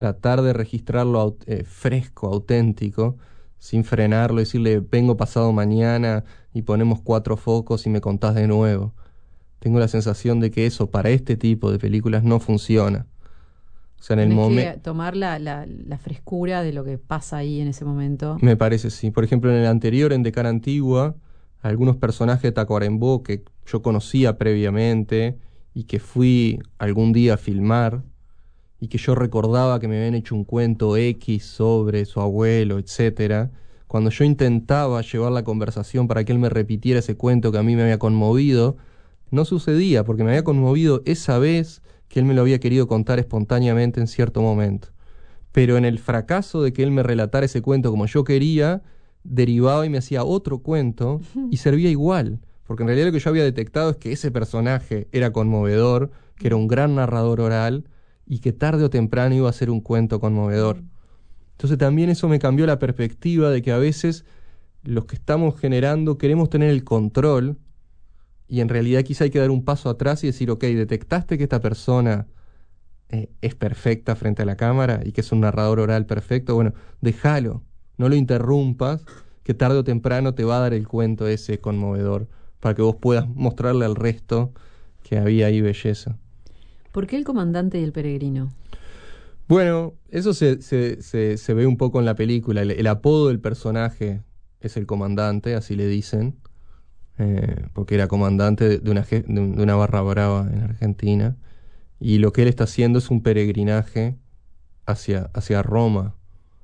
tratar de registrarlo fresco, auténtico, sin frenarlo, decirle, vengo pasado mañana y ponemos 4 focos y me contás de nuevo. Tengo la sensación de que eso para este tipo de películas no funciona. O sea, en el Tenés momento, que tomar la frescura de lo que pasa ahí en ese momento. me parece, sí. Por ejemplo, en el anterior, en De Cara Antigua, algunos personajes de Tacuarembó que yo conocía previamente y que fui algún día a filmar y que yo recordaba que me habían hecho un cuento X sobre su abuelo, etcétera. Cuando yo intentaba llevar la conversación para que él me repitiera ese cuento que a mí me había conmovido, no sucedía, porque me había conmovido esa vez que él me lo había querido contar espontáneamente en cierto momento. Pero en el fracaso de que él me relatara ese cuento como yo quería, derivaba y me hacía otro cuento y servía igual. Porque en realidad lo que yo había detectado es que ese personaje era conmovedor, que era un gran narrador oral y que tarde o temprano iba a ser un cuento conmovedor. Entonces también eso me cambió la perspectiva de que a veces los que estamos generando queremos tener el control y en realidad quizá hay que dar un paso atrás y decir, ok, detectaste que esta persona es perfecta frente a la cámara y que es un narrador oral perfecto, bueno, déjalo, no lo interrumpas, que tarde o temprano te va a dar el cuento ese conmovedor para que vos puedas mostrarle al resto que había ahí belleza. ¿Por qué el comandante y el peregrino? Bueno, eso se ve un poco en la película. El apodo del personaje es el comandante, así le dicen, porque era comandante de una barra brava en Argentina. Y lo que él está haciendo es un peregrinaje hacia Roma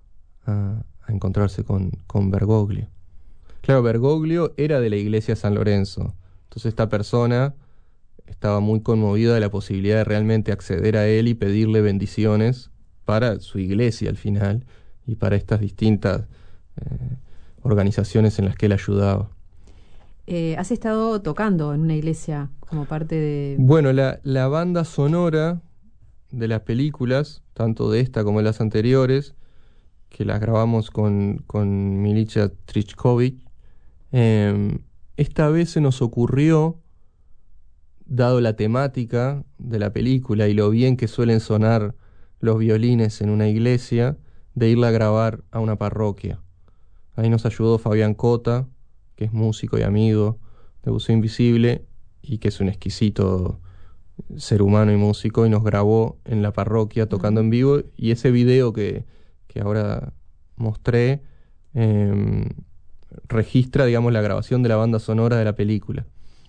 a encontrarse con Bergoglio. Claro, Bergoglio era de la iglesia de San Lorenzo. Entonces esta persona estaba muy conmovida de la posibilidad de realmente acceder a él y pedirle bendiciones para su iglesia al final y para estas distintas organizaciones en las que él ayudaba. ¿Has estado tocando en una iglesia como parte de...? Bueno, la banda sonora de las películas, tanto de esta como de las anteriores, que las grabamos con Milica Trichkovic, esta vez se nos ocurrió, dado la temática de la película y lo bien que suelen sonar los violines en una iglesia, de irla a grabar a una parroquia. Ahí nos ayudó Fabián Cota, que es músico y amigo de Buceo Invisible y que es un exquisito ser humano y músico, y nos grabó en la parroquia tocando en vivo. Y ese video que ahora mostré registra, digamos, la grabación de la banda sonora de la película.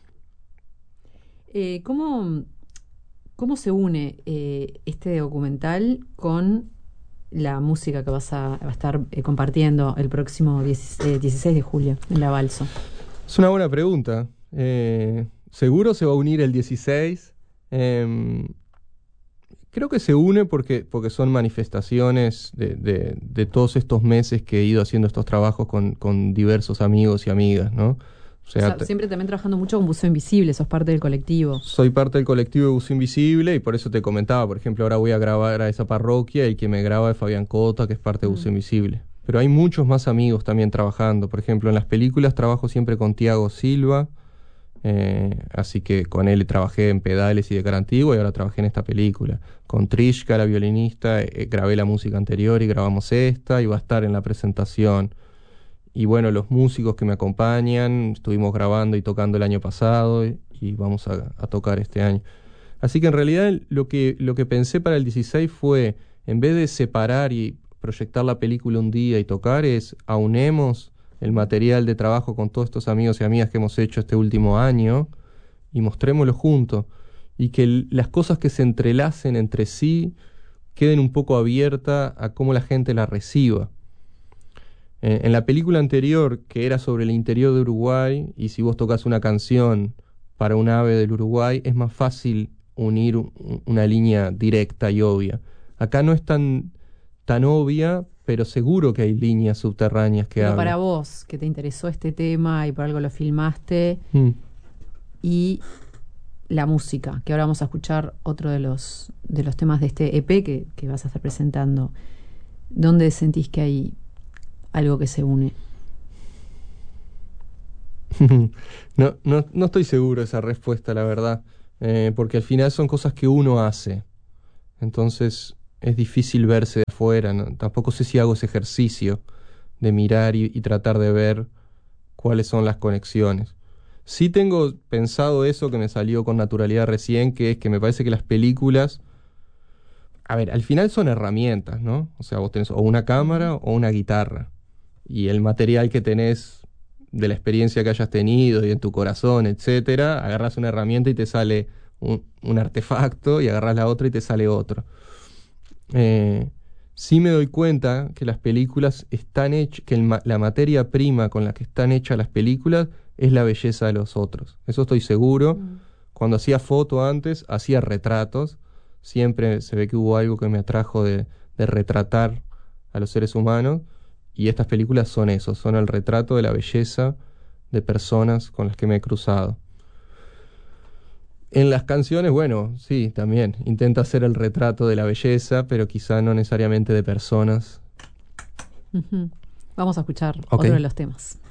¿Cómo, cómo se une este documental con la música que va a estar compartiendo el próximo 16 de julio en La Balso? Es una buena pregunta. Seguro se va a unir el 16. Creo que se une porque son manifestaciones de todos estos meses que he ido haciendo estos trabajos con diversos amigos y amigas, ¿no? O O sea, sea, siempre también trabajando mucho con Buceo Invisible, sos parte del colectivo. soy parte del colectivo de Buceo Invisible y por eso te comentaba, por ejemplo, ahora voy a grabar a esa parroquia y el que me graba es Fabián Cota, que es parte de Buceo Invisible. Pero hay muchos más amigos también trabajando. Por ejemplo, en las películas trabajo siempre con Tiago Silva, así que con él trabajé en Pedales y De Cara Antigua y ahora trabajé en esta película. Con Trishka, la violinista, grabé la música anterior y grabamos esta y va a estar en la presentación. Y bueno, los músicos que me acompañan, estuvimos grabando y tocando el año pasado y vamos a tocar este año. Así que en realidad lo que pensé para el 16 fue, en vez de separar y proyectar la película un día y tocar, es aunemos el material de trabajo con todos estos amigos y amigas que hemos hecho este último año y mostrémoslo juntos. Y que las cosas que se entrelacen entre sí queden un poco abiertas a cómo la gente la reciba. En la película anterior, que era sobre el interior de Uruguay, y si vos tocas una canción para un ave del Uruguay, es más fácil unir una línea directa y obvia. Acá no es tan obvia, pero seguro que hay líneas subterráneas que Pero hablan. para vos, que te interesó este tema y por algo lo filmaste, y la música, que ahora vamos a escuchar otro de los temas de este EP que vas a estar presentando, ¿dónde sentís que hay algo que se une? No estoy seguro de esa respuesta, la verdad, porque al final son cosas que uno hace. Entonces, es difícil verse de afuera, ¿no? Tampoco sé si hago ese ejercicio de mirar y tratar de ver cuáles son las conexiones. Sí tengo pensado eso que me salió con naturalidad recién, que es que me parece que las películas, a ver, al final son herramientas, ¿no? O sea, vos tenés o una cámara o una guitarra. Y el material que tenés de la experiencia que hayas tenido y en tu corazón, etcétera, agarras una herramienta y te sale un artefacto, y agarras la otra y te sale otro. Sí me doy cuenta que las películas están hechas, que la materia prima con la que están hechas las películas es la belleza de los otros. Eso estoy seguro. Cuando hacía foto antes, hacía retratos. Siempre se ve que hubo algo que me atrajo de retratar a los seres humanos. Y estas películas son eso, son el retrato de la belleza de personas con las que me he cruzado. En las canciones, bueno, sí, también intenta hacer el retrato de la belleza, pero quizá no necesariamente de personas. Vamos a escuchar Ok. otro de los temas.